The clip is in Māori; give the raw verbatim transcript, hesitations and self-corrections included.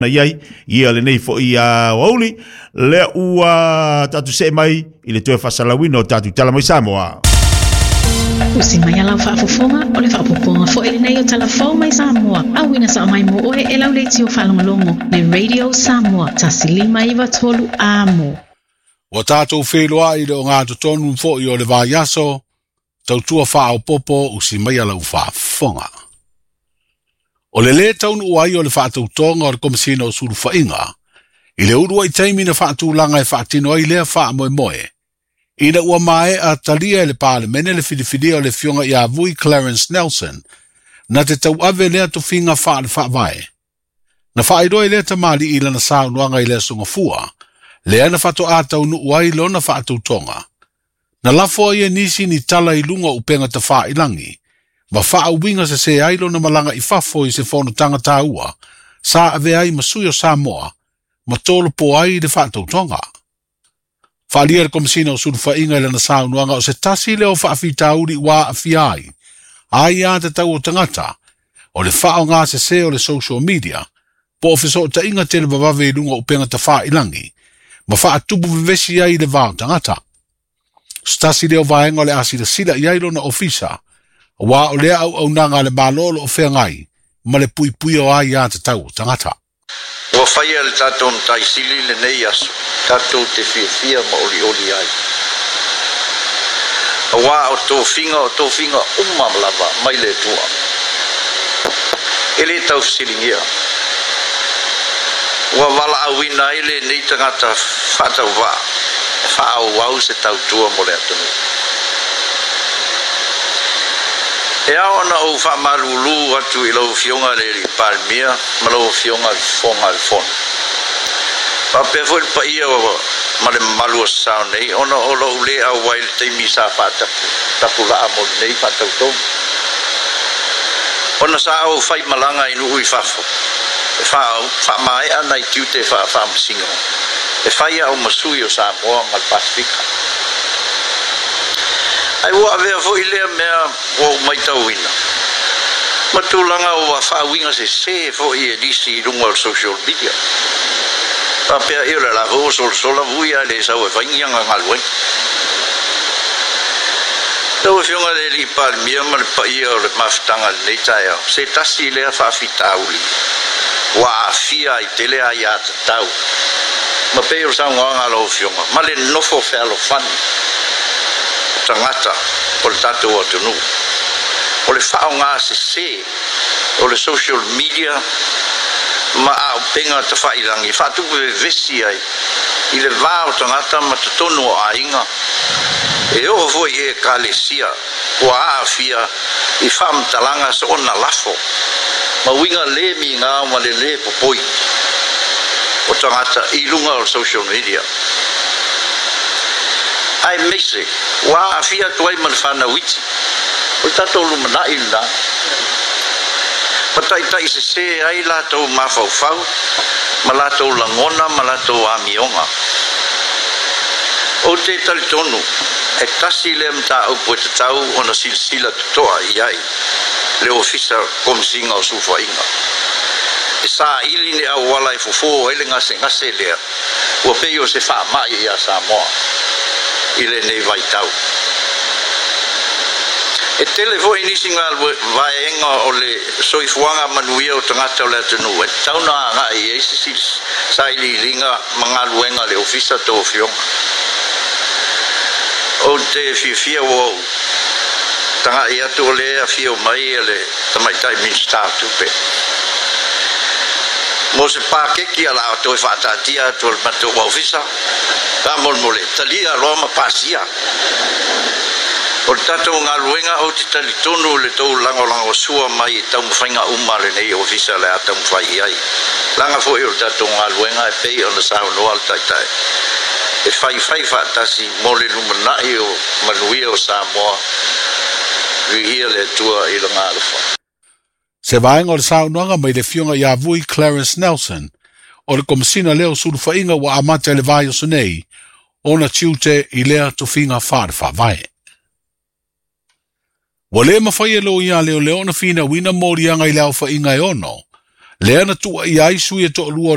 na iai ia le nei fo ia wauli le ua tatu se mai i le toe fasalawina o tatu tala mai Samoa. Usi mai alau whaafofonga o le whaapoponga fo ele nei o talafou mai Samoa. Awina sa mai mo oe e lau leiti o whalongolongo le Radio Samoa tasilima iwa tolu amo. O tātou wheloa i le o ngā tonu fo i o le vāiaso, tautua wha o popo usi mai alau whaafonga. O le le taunu uai o le whaatautonga o le komisina o suru whainga, i le urua i teimi na whaatulanga e whaatino ai lea wha moe moe. Ina ua mae a talia le parlemene le whidiwhidia o le fionga i a vui Clarence Nelson, na te tau ave lea to finga wha le wha vai. Na wha iroe lea tamali i lana saunuanga i lea sunga fua, lea na whato a taunu uai lo na whaatautonga. Na lafo ia nisi ni tala i lunga upenga ta wha ilangi, ma wha winga se se ailo na malanga i fafo i se fono tanga tā ua, sa ave ai masuyo Samoa, ma tolo po ai de whaatautonga. Whaalia le komisina o suru whainga i lana saunuanga o se tasi leo whaafita uri wā a fiai, ai a te tau o tangata, o le whao ngā se se o le social media, po ofiso o ta inga tele vavave i lunga upenga ta wha ilangi, ma wha atubu vivesi ai le vāo tangata. Stasi leo vaenga o le asira sila i ailo na ofisa, wa o lea au au nanga le malolo o whea ngai, ma le pui pui o ai a te tau tangata. Ua whaia le tātou tai sili le nei aso, tātou te fia fia ma oli oli ai. A wā o tō whinga o tō whinga umamlava mai le tua. Ele tau silingia. Ua wala awina ele nei tangata whatau wā, whaau wau se tau tua mo le atunu. E aona o wha marulu atu i lau fionga le li palmia, ma lau fionga li fonga li fon. Pa pe fo pa ia o ma le malu sao nei, ona o lau le au wai le teimi sa whata, tapu la amo nei whata utom. Ona sa au whai malanga inu ui whafo. E wha mai ana i tiute wha wha msingo. E whai au masui o Samoa ma le Pasifika. Ai wa vea fo ilea mea o mai tauina. Matulanga o wa whawinga se se fo i edisi i lunga o social media. Pa pia i le la vo sol sola vuia le sau e whaingianga ngalwai. Tau e fionga le li palmia ma le paia o le mafutanga nei taia. Se tasi lea whawhita uli. Wa a fia i tele a ia te tau. Ma pia o sao nganga lo fionga. Ma le nofo whalo whani. Tangata o le tātou atunu. O le whao ngā se se, o le social media, ma a o penga ta whairangi, whatupu e vesi ai, i le vāo tangata ma te tonu o ainga. E o voi e kālesia, o a awhia, i whamtalanga sa ona lafo, ma winga le mi ngā ma le le popoi, o tangata i lunga o social media. Ai mese, wa afia tuai man fana witi. O tatou lumana ila. Patai tai se se ai la tau mafau fau, ma la tau langona, ma la tau amionga. O te talitonu, e tasi le mta au po te tau ona silsila tutoa i ai, le ofisa komsinga o sufainga. E sa ili ne au wala i fufo ele ngase ngase lea, ua peio se wha mai i a Samoa. Ile nei vai tau. E telefo inisi ngā vaenga o le soifuanga manuia o tangata o le atunu. E tauna ngā i eisi saili ringa mga luenga le ofisa tō fionga. O te fia wau. Tanga i atu o le a fio mai e le tamaitai minsta tupe. Mo se pakeki ala o toi whaatatia atu o le mato wa ofisa. Ta molmole, talia roma pasia. O le tatou ngā luenga o te talitonu le tau lango lango sua mai e tau mwhainga uma le nei ofisa le ata mwhai ai. Langa fo e o le tatou ngā luenga e pei o na sao noa le taitai. E whai whai whaatasi mo le lumanai o manuia o Samoa. Ria le tua i la ngā lufa. Se vaenga o le sao noanga mai le fionga i a vui Clarence Nelson, o le komisina leo suru whainga wa amate le vai o sunei, ona tiute i lea to finga whaare wha vai. Wa lea mawhai e lo ia leo leo na fina wina morianga i leo whainga e ono, lea na tua i aisu e to lua